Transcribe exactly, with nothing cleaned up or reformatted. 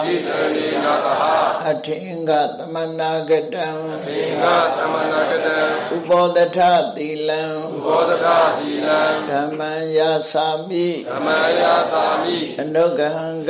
အထင်္ဂသမနာကတံဥပောဒထသီလံဓမ္မံယာသာမိအနုဂဟံက